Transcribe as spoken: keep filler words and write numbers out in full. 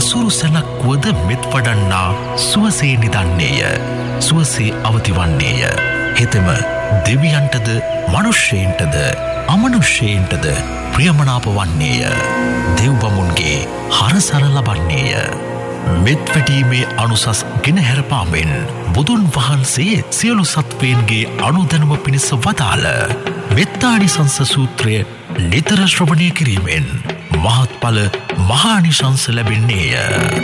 අසුරු සැලක් වුවද මෙත් වඩන්නා සුවසේ නිදන්නේය. සුවසේ අවතිවන්නේය. හෙතෙම දෙවියන්ටද මනුෂ්‍යයන්ටද අමනුෂ්‍යයන්ටද ප්‍රියමනාප වන්නේය. දෙව්බමුන්ගේ හරසර ලබන්නේය. මෙත් වැටීමේ අනුසස් ගෙන හැරපාමෙන් බුදුන් වහන්සේ සියලු සත්වයන්ගේ අනුදැනුම පිණිස වදාළ මෙත්තානිසංස සූත්‍රය නිතර ශ්‍රවණය කිරීමෙන් මහත්ඵල මහානිසංස ලැබෙන්නේය.